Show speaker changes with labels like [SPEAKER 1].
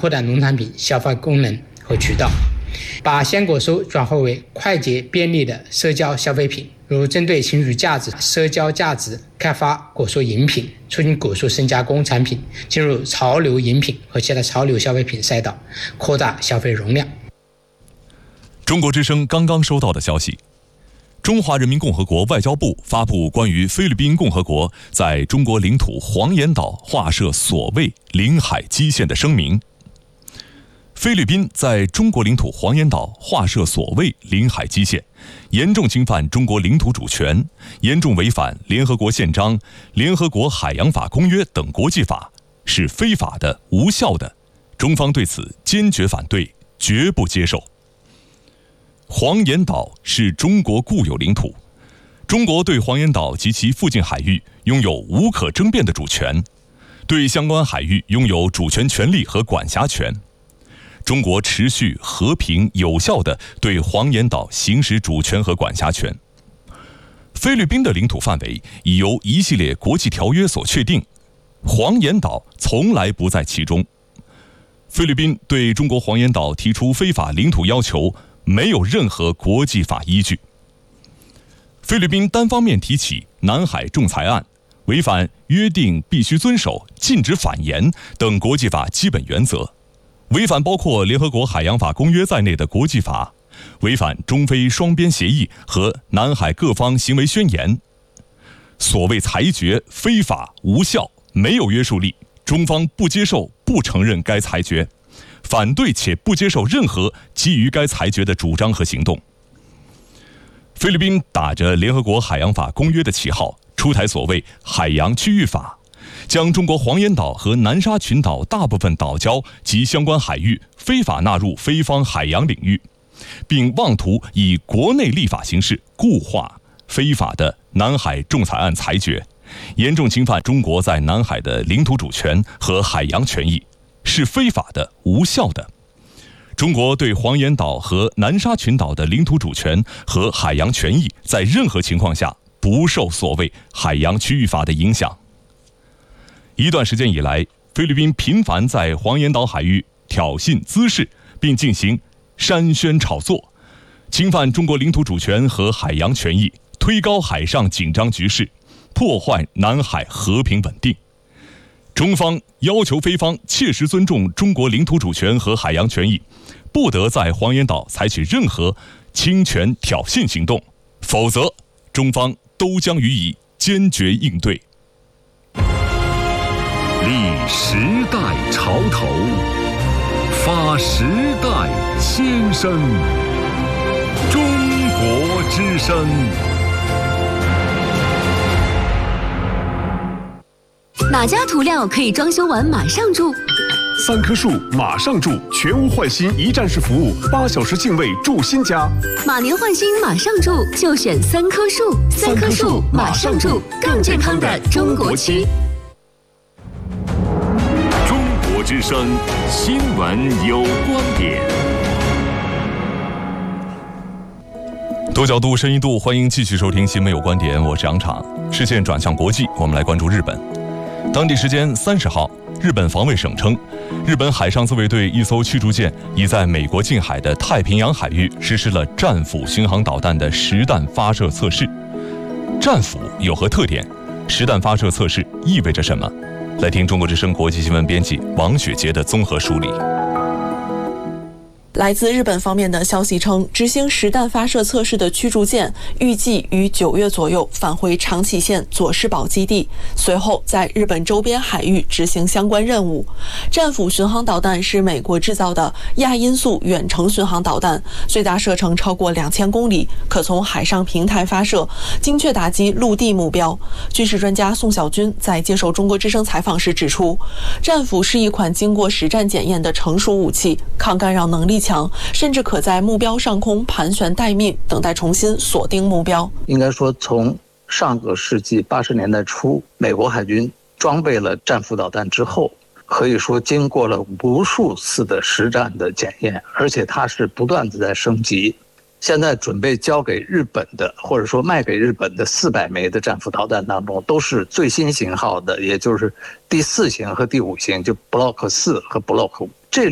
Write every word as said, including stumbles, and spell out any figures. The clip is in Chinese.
[SPEAKER 1] 扩大农产品消费功能和渠道，把鲜果蔬转化为快捷便利的社交消费品，如针对情绪价值、社交价值开发果蔬饮品，促进果蔬深加工产品进入潮流饮品和其他潮流消费品赛道，扩大消费容量。
[SPEAKER 2] 中国之声刚刚收到的消息，中华人民共和国外交部发布关于菲律宾共和国在中国领土黄岩岛划设所谓领海基线的声明。菲律宾在中国领土黄岩岛划设所谓领海基线，严重侵犯中国领土主权，严重违反联合国宪章、联合国海洋法公约等国际法，是非法的、无效的。中方对此坚决反对，绝不接受。黄岩岛是中国固有领土，中国对黄岩岛及其附近海域拥有无可争辩的主权，对相关海域拥有主权权利和管辖权。中国持续和平有效地对黄岩岛行使主权和管辖权。菲律宾的领土范围已由一系列国际条约所确定，黄岩岛从来不在其中。菲律宾对中国黄岩岛提出非法领土要求，没有任何国际法依据。菲律宾单方面提起南海仲裁案，违反约定必须遵守、禁止反言等国际法基本原则，违反包括联合国海洋法公约在内的国际法，违反中菲双边协议和南海各方行为宣言。所谓裁决非法无效，没有约束力，中方不接受、不承认该裁决，反对且不接受任何基于该裁决的主张和行动。菲律宾打着联合国海洋法公约的旗号，出台所谓海洋区域法，将中国黄岩岛和南沙群岛大部分岛礁及相关海域非法纳入菲方海洋领域，并妄图以国内立法形式固化非法的南海仲裁案裁决，严重侵犯中国在南海的领土主权和海洋权益，是非法的、无效的。中国对黄岩岛和南沙群岛的领土主权和海洋权益在任何情况下不受所谓海洋区域法的影响。一段时间以来，菲律宾频繁在黄岩岛海域挑衅滋事，并进行煽宣炒作，侵犯中国领土主权和海洋权益，推高海上紧张局势，破坏南海和平稳定。中方要求菲方切实尊重中国领土主权和海洋权益，不得在黄岩岛采取任何侵权挑衅行动，否则中方都将予以坚决应对。
[SPEAKER 3] 立时代潮头，发时代先声。中国之声。
[SPEAKER 4] 哪家涂料可以装修完马上住？
[SPEAKER 5] 三棵树马上住，全屋换新一站式服务，八小时净位住新家。
[SPEAKER 4] 马年换新马上住，就选三棵树。三棵树马上住，更健康的中国区。
[SPEAKER 3] 中国之声新闻有观点。
[SPEAKER 2] 多角度、深一度，欢迎继续收听新闻有观点，我是杨昶。视线转向国际，我们来关注日本。当地时间三十号，日本防卫省称，日本海上自卫队一艘驱逐舰已在美国近海的太平洋海域实施了战斧巡航导弹的实弹发射测试。战斧有何特点？实弹发射测试意味着什么？来听中国之声国际新闻编辑王雪杰的综合梳理。
[SPEAKER 6] 来自日本方面的消息称，执行实弹发射测试的驱逐舰预计于九月左右返回长崎县佐世保基地，随后在日本周边海域执行相关任务。战斧巡航导弹是美国制造的亚音速远程巡航导弹，最大射程超过两千公里，可从海上平台发射，精确打击陆地目标。军事专家宋小军在接受中国之声采访时指出，战斧是一款经过实战检验的成熟武器，抗干扰能力强，甚至可在目标上空盘旋待命，等待重新锁定目标。
[SPEAKER 7] 应该说，从上个世纪八十年代初，美国海军装备了战斧导弹之后，可以说经过了无数次的实战的检验，而且它是不断的在升级。现在准备交给日本的，或者说卖给日本的四百枚的战斧导弹当中，都是最新型号的，也就是第四型和第五型，就 Block 四和 Block 五。这